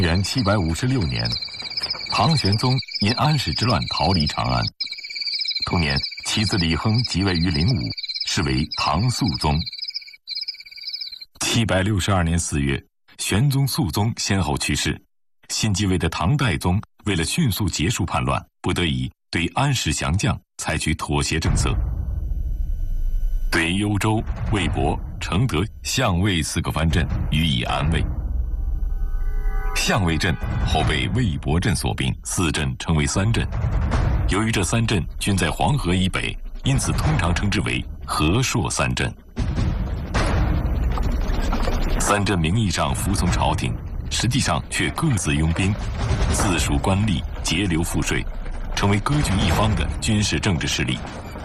元756年，唐玄宗因安史之乱逃离长安。同年，其子李亨即位于灵武，是为唐肃宗。762年4月，玄宗、肃宗先后去世，新继位的唐代宗为了迅速结束叛乱，不得已对安史降将采取妥协政策，对幽州、魏博、承德、相魏4个藩镇予以安慰。相魏镇后被魏博镇所并，4镇称为3镇。由于这3镇均在黄河以北，因此通常称之为和硕3镇。3镇名义上服从朝廷，实际上却各自拥兵，自属官吏，节流赋税，成为割据一方的军事政治势力。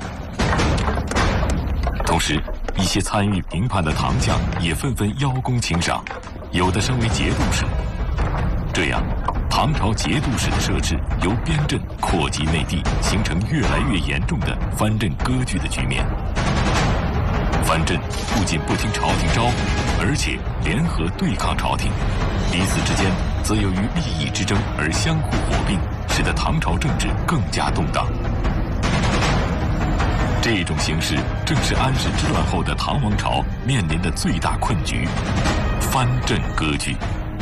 同时，一些参与平叛的唐将也纷纷邀功请赏，有的升为节度使。这样，唐朝节度使的设置由边镇扩及内地，形成越来越严重的藩镇割据的局面。藩镇不仅不听朝廷招呼，而且联合对抗朝廷，彼此之间则由于利益之争而相互火并，使得唐朝政治更加动荡。这种形势正是安史之乱后的唐王朝面临的最大困局——藩镇割据。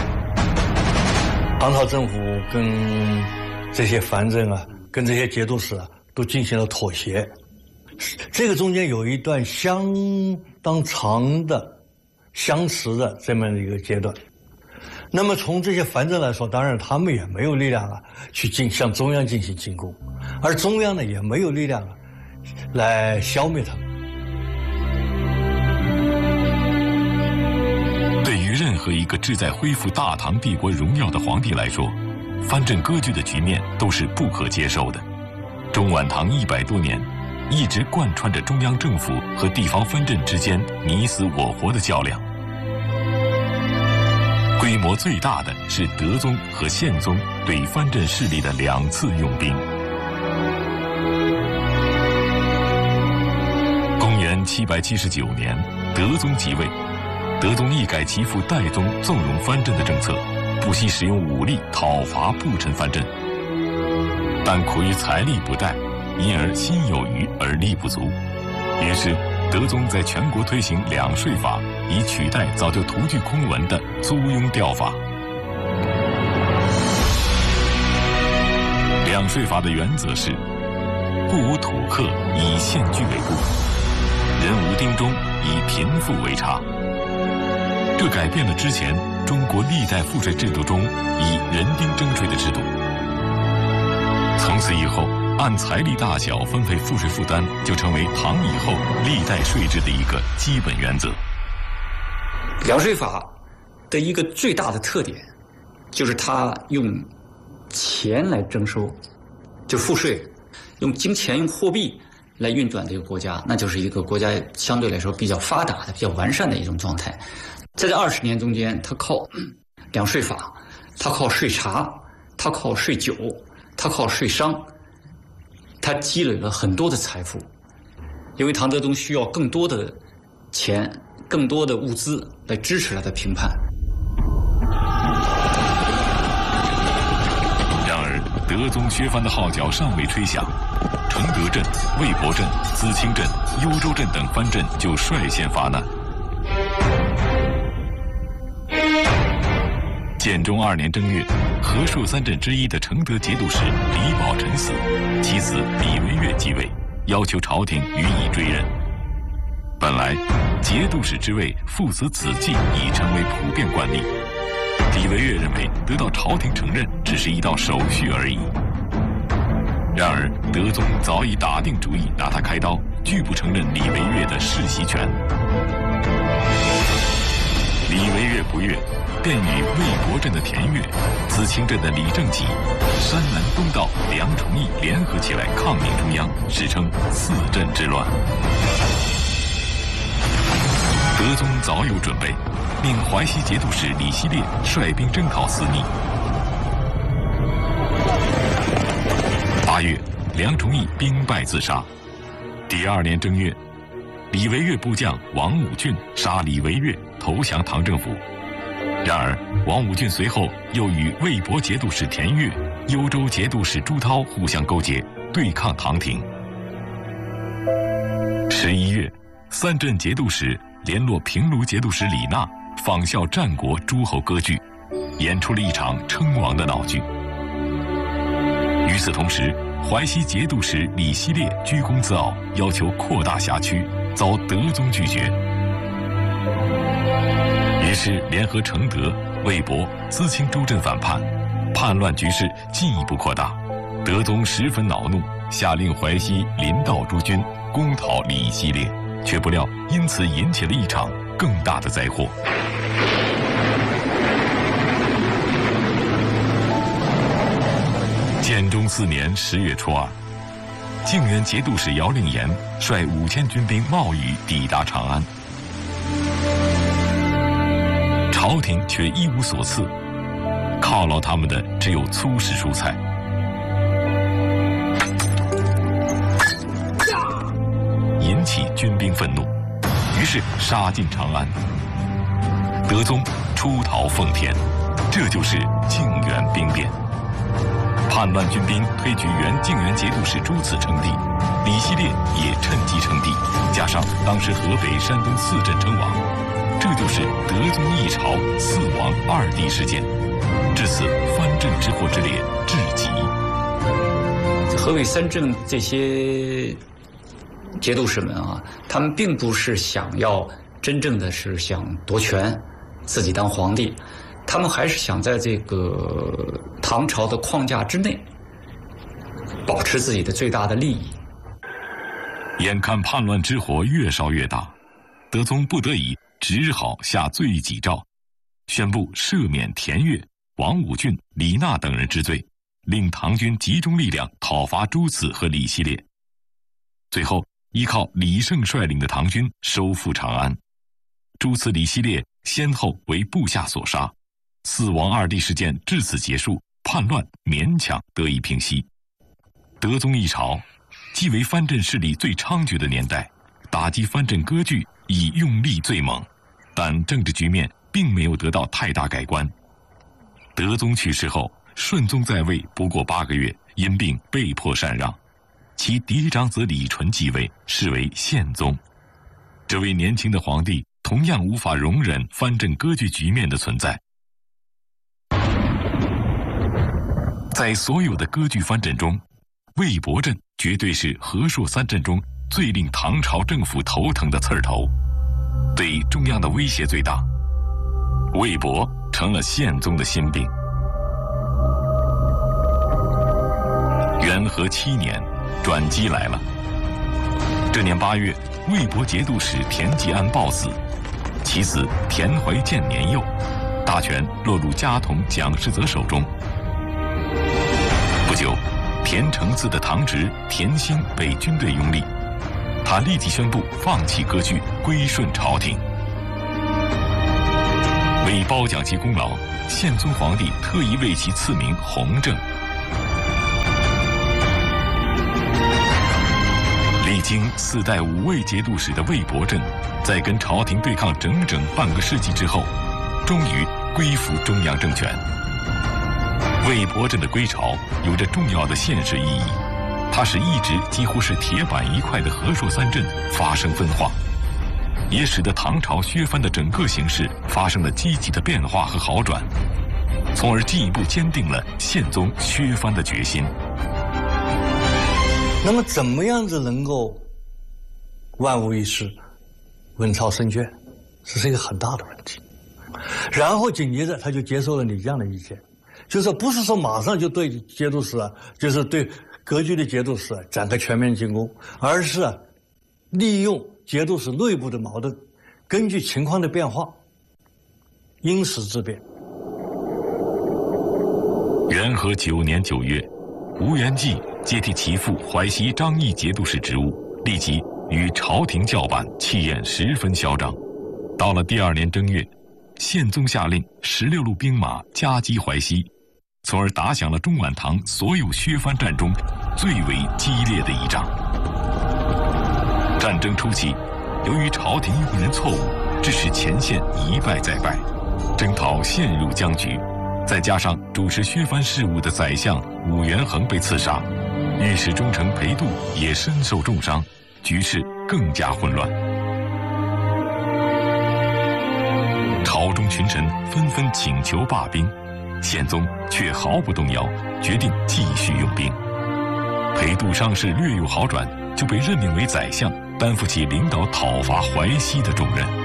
唐朝政府跟这些藩镇啊，跟这些节度使啊，都进行了妥协。这个中间有一段相当长的相持的这么一个阶段。那么从这些藩镇来说，当然他们也没有力量啊去向中央进行进攻，而中央呢也没有力量啊来消灭他们。 对于任何一个志在恢复大唐帝国荣耀的皇帝来说，藩镇割据的局面都是不可接受的。中晚唐100多年，一直贯穿着中央政府和地方藩镇之间你死我活的较量。规模最大的是德宗和宪宗对藩镇势力的2次用兵。公元779年，德宗即位，德宗一改其父代宗纵容藩镇的政策，不惜使用武力讨伐不臣藩镇，但苦于财力不逮，因而心有余而力不足。于是德宗在全国推行两税法，以取代早就徒具空文的租庸调法。两税法的原则是：户无土客，以县居为户；人无丁中，以贫富为差。这改变了之前中国历代赋税制度中以人丁征税的制度。从此以后，按财力大小分配赋税负担就成为唐以后历代税制的一个基本原则。 两税法的一个最大的特点，就是它用钱来征收，就赋税，用金钱、用货币来运转这个国家，那就是一个国家相对来说比较发达的、比较完善的一种状态。在这20年中间，它靠两税法，它靠税茶，它靠税酒，它靠税商，它积累了很多的财富。因为唐德宗需要更多的钱、更多的物资来支持他的平叛。 然而，德宗削藩的号角尚未吹响，承德镇、魏博镇、淄青镇、幽州镇等藩镇就率先发难。建中2年正月，和硕3镇之一的承德节度使李宝臣死，其子李惟岳继位，要求朝廷予以追认。本来，节度使之位父死子继已成为普遍惯例，李惟岳认为得到朝廷承认只是一道手续而已。然而，德宗早已打定主意拿他开刀，拒不承认李惟岳的世袭权。李惟岳不悦，便与魏博镇的田悦、淄青镇的李正己、山南东道梁崇义联合起来抗命中央，史称4镇之乱。德宗早有准备，命淮西节度使李希烈率兵征讨四逆。8月，梁崇义兵败自杀。第2年正月，李惟岳部将王武俊杀李惟岳，投降唐政府。 然而，王武俊随后又与魏博节度使田悦、幽州节度使朱涛互相勾结，对抗唐廷。11月，三镇节度使联络平卢节度使李纳，仿效战国诸侯割据，演出了一场称王的闹剧。与此同时，淮西节度使李希烈居功自傲，要求扩大辖区，遭德宗拒绝。于是联合承德、魏博、淄青诸镇反叛，叛乱局势进一步扩大。德宗十分恼怒，下令淮西林道诸军攻讨李希烈，却不料因此引起了一场更大的灾祸。建中4年10月初2，靖远节度使姚令言率5000军兵冒雨抵达长安，朝廷却一无所赐，犒劳他们的只有粗食蔬菜。引起军兵愤怒，于是杀进长安。德宗出逃奉天，这就是靖远兵变。叛乱军兵推举原靖远节度使朱次称帝，李希烈也趁机称帝，加上当时河北、山东4镇称王，这就是德宗一朝4王2帝事件。至此，藩镇之祸之烈至极。 河北3镇这些节度使们啊，他们并不是想要真正的是想夺权，自己当皇帝。他们还是想在这个唐朝的框架之内，保持自己的最大的利益。 眼看叛乱之火越烧越大，德宗不得已只好下罪己诏，宣布赦免田悦、王武俊、李纳等人之罪，令唐军集中力量讨伐朱次和李希烈。最后，依靠李胜率领的唐军收复长安，朱次、李希烈先后为部下所杀。4王2帝事件至此结束，叛乱勉强得以平息。德宗一朝既为藩镇势力最猖獗的年代，打击藩镇割据已用力最猛，但政治局面并没有得到太大改观。德宗去世后，顺宗在位不过8个月，因病被迫禅让，其嫡长子李纯继位，是为宪宗。这位年轻的皇帝同样无法容忍藩镇割据局面的存在。在所有的割据藩镇中，魏博镇绝对是和硕3镇中最令唐朝政府头疼的刺儿头，对中央的威胁最大。魏博成了宪宗的心病。元和7年，转机来了。这年8月，魏博节度使田季安暴死，其子田怀建年幼，大权落入家童蒋世泽手中。不久，田承嗣的堂侄田兴被军队拥立，他立即宣布放弃割据，归顺朝廷。为褒奖其功劳，宪宗皇帝特意为其赐名弘正。历经4代5位节度使的魏博镇，在跟朝廷对抗整整半个世纪之后，终于归附中央政权。魏博镇的归朝有着重要的现实意义，它使一直几乎是铁板一块的和硕3镇发生分化，也使得唐朝削藩的整个形势发生了积极的变化和好转，从而进一步坚定了宪宗削藩的决心。 那么怎么样子能够万无一失、稳操胜券，这是一个很大的问题。然后紧接着他就接受了你这样的意见，就是不是说马上就对节度使就是对割据的节度使展开全面进攻，而是利用节度使内部的矛盾，根据情况的变化，因时制变。 元和9年9月，吴元济接替其父淮西张义节度使职务，立即与朝廷叫板，气焰十分嚣张。到了第2年正月，宪宗下令16路兵马夹击淮西，从而打响了中晚唐所有削藩战中最为激烈的一仗。战争初期，由于朝廷用人错误，致使前线一败再败， 征讨陷入僵局，再加上主持削藩事务的宰相武元衡被刺杀，御史中丞裴度也身受重伤，局势更加混乱。朝中群臣纷纷请求罢兵，宪宗却毫不动摇，决定继续用兵。裴度伤势略有好转，就被任命为宰相，担负起领导讨伐淮西的重任。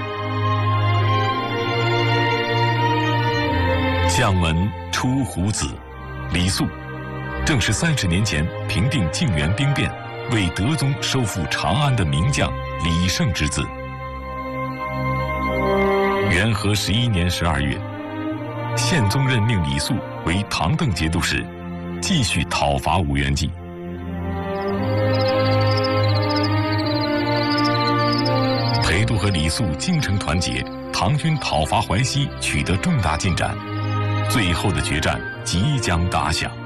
相门出虎子，李肃，正是30年前平定泾原兵变，为德宗收复长安的名将李胜之子。元和11年12月，宪宗任命李肃为唐邓节度使，继续讨伐吴元济。裴度和李肃精诚团结，唐军讨伐淮西取得重大进展，最后的决战即将打响。